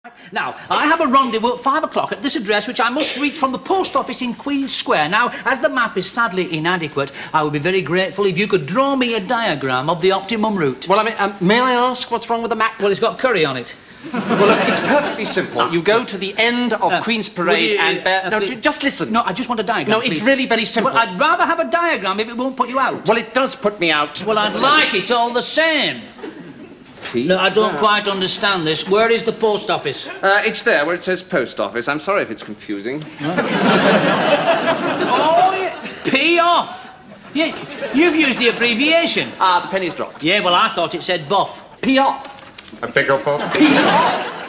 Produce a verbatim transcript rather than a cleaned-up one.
Now, I have a rendezvous at five o'clock at this address, which I must reach from the post office in Queen's Square. Now, as the map is sadly inadequate, I would be very grateful if you could draw me a diagram of the optimum route. Well, I mean, um, may I ask what's wrong with the map? Well, it's got curry on it. Well, look, it's perfectly simple. You go to the end of Uh, Queen's Parade you, and... Bear... uh, no, please- j- just listen. No, I just want a diagram, No, it's please. really very simple. Well, I'd rather have a diagram if it won't put you out. Well, it does put me out. Well, I'd like it all the same. No, I don't quite understand this. Where is the post office? Uh, it's there where it says post office. I'm sorry if it's confusing. Oh, yeah. P off. Yeah, you've used the abbreviation. Ah, the penny's dropped. Yeah, well, I thought it said buff. P off. I beg your pardon? P off.